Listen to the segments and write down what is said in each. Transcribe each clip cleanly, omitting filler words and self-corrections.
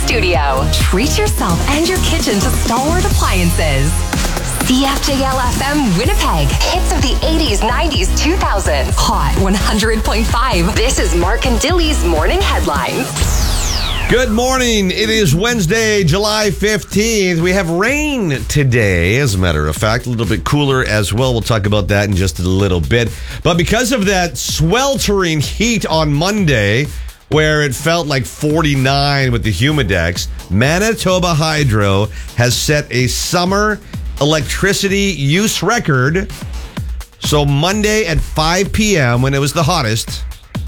studio. Treat yourself and your kitchen to Stalwart Appliances. CFJL FM Winnipeg. Hits of the 80s, 90s, 2000s. Hot 100.5. This is Mark and Dilly's Morning Headlines. Good morning. It is Wednesday, July 15th. We have rain today, as a matter of fact. A little bit cooler as well. We'll talk about that in just a little bit. But because of that sweltering heat on Monday, where it felt like 49 with the Humidex, Manitoba Hydro has set a summer electricity use record. So Monday at 5 p.m., when it was the hottest,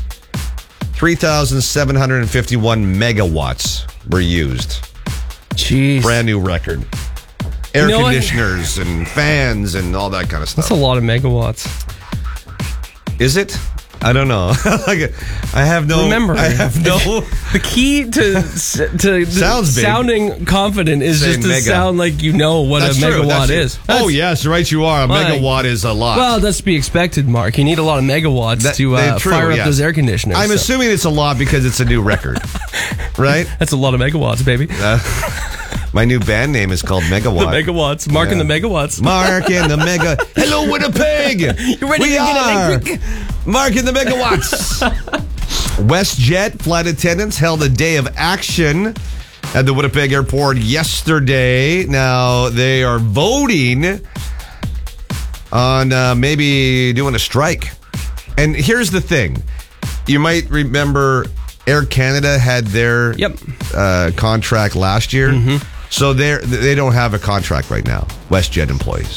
3,751 megawatts were used. Jeez. Brand new record. Air conditioners and fans and all that kind of stuff. That's a lot of megawatts. Is it? I don't know. I have no. Remember, the key to sounding confident is Saying just to mega. sound like you know what That's a true, megawatt that's is. Oh, yes, right you are. A megawatt is a lot. Well, that's to be expected, Mark. You need a lot of megawatts to fire up those air conditioners. I'm assuming it's a lot because it's a new record, right? That's a lot of megawatts, baby. My new band name is called Megawatt. The megawatts. Mark and the megawatts. Mark and the Mega. Hello, Winnipeg. You ready to get electric? Mark and the Megawatts. WestJet flight attendants held a day of action at the Winnipeg airport yesterday. Now, they are voting on maybe doing a strike. And here's the thing. You might remember Air Canada had their contract last year. Mm-hmm. So they don't have a contract right now, WestJet employees.